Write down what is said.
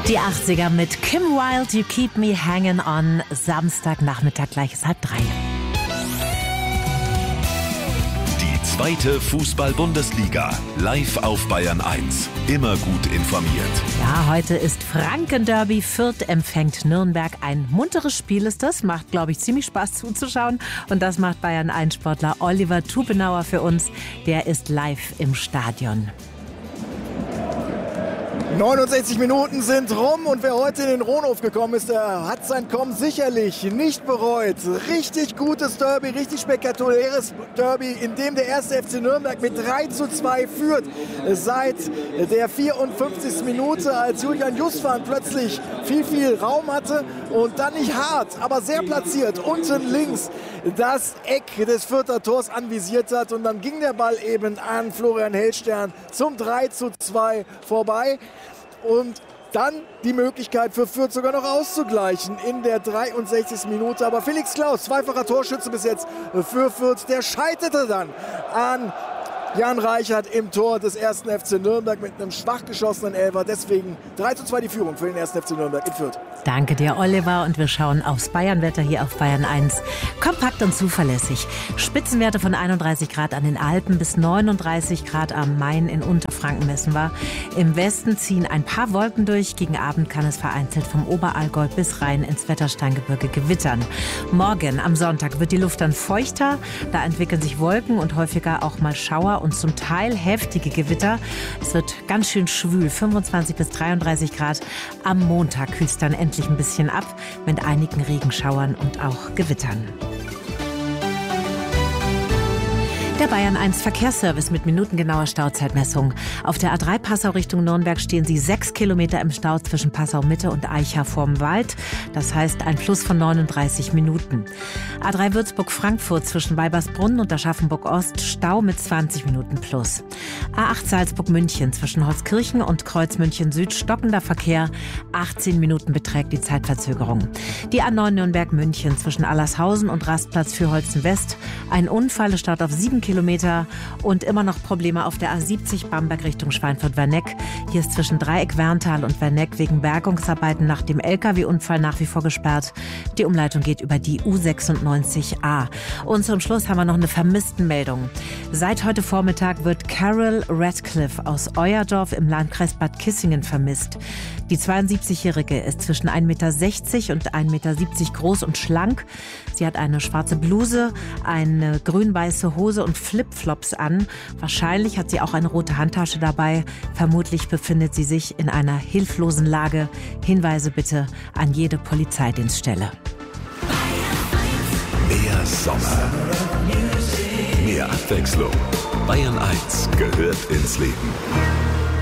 Die 80er mit Kim Wilde, You Keep Me Hanging On. Samstagnachmittag, gleiches 2:30. Die zweite Fußball-Bundesliga. Live auf Bayern 1. Immer gut informiert. Ja, heute ist Franken-Derby. Fürth empfängt Nürnberg. Ein munteres Spiel ist das. Macht, glaube ich, ziemlich Spaß zuzuschauen. Und das macht Bayern 1-Sportler Oliver Tupenauer für uns. Der ist live im Stadion. 69 Minuten sind rum und wer heute in den Rohnhof gekommen ist, der hat sein Kommen sicherlich nicht bereut. Richtig gutes Derby, richtig spektakuläres Derby, in dem der erste FC Nürnberg mit 3:2 führt. Seit der 54. Minute, als Julian Justwan plötzlich viel Raum hatte und dann nicht hart, aber sehr platziert unten links das Eck des Fürther Tors anvisiert hat. Und dann ging der Ball eben an Florian Hellstern zum 3:2 vorbei. Und dann die Möglichkeit für Fürth sogar noch auszugleichen in der 63. Minute. Aber Felix Klaus, zweifacher Torschütze bis jetzt für Fürth, der scheiterte dann an Jan Reichert im Tor des ersten FC Nürnberg mit einem schwach geschossenen Elfer. Deswegen 3:2 die Führung für den ersten FC Nürnberg in Fürth. Danke dir, Oliver. Und wir schauen aufs Bayernwetter hier auf Bayern 1. Kompakt und zuverlässig. Spitzenwerte von 31 Grad an den Alpen bis 39 Grad am Main in Unterfranken messen wir. Im Westen ziehen ein paar Wolken durch. Gegen Abend kann es vereinzelt vom Oberallgäu bis rein ins Wettersteingebirge gewittern. Morgen am Sonntag wird die Luft dann feuchter. Da entwickeln sich Wolken und häufiger auch mal Schauer und zum Teil heftige Gewitter. Es wird ganz schön schwül, 25 bis 33 Grad. Am Montag kühlt es dann endlich ein bisschen ab mit einigen Regenschauern und auch Gewittern. Der Bayern 1 Verkehrsservice mit minutengenauer Stauzeitmessung. Auf der A3 Passau Richtung Nürnberg stehen Sie 6 Kilometer im Stau zwischen Passau Mitte und Eicha vorm Wald. Das heißt ein Plus von 39 Minuten. A3 Würzburg-Frankfurt zwischen Weibersbrunn und Aschaffenburg Ost Stau mit 20 Minuten plus. A8 Salzburg-München zwischen Holzkirchen und Kreuzmünchen Süd stockender Verkehr. 18 Minuten beträgt die Zeitverzögerung. Die A9 Nürnberg-München zwischen Allershausen und Rastplatz für Holzen West. Ein Unfall, es staut auf 7 Kilometer und immer noch Probleme auf der A70 Bamberg Richtung Schweinfurt-Werneck. Hier ist zwischen Dreieck-Werntal und Werneck wegen Bergungsarbeiten nach dem LKW-Unfall nach wie vor gesperrt. Die Umleitung geht über die U96A. Und zum Schluss haben wir noch eine Vermisstenmeldung. Seit heute Vormittag wird Carol Radcliffe aus Euerdorf im Landkreis Bad Kissingen vermisst. Die 72-Jährige ist zwischen 1,60 Meter und 1,70 Meter groß und schlank. Sie hat eine schwarze Bluse, eine grün-weiße Hose und Flipflops an. Wahrscheinlich hat sie auch eine rote Handtasche dabei. Vermutlich befindet sie sich in einer hilflosen Lage. Hinweise bitte an jede Polizeidienststelle. Mehr Sommer. Mehr Abwechslung. Bayern 1 gehört ins Leben.